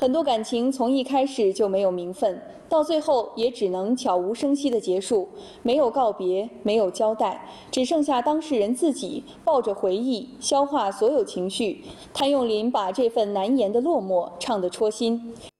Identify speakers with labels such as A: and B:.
A: 很多感情从一开始就没有名分，到最后也只能悄无声息地结束，没有告别，没有交代，只剩下当事人自己抱着回忆消化所有情绪。谭咏麟把这份难言的落寞唱得戳心。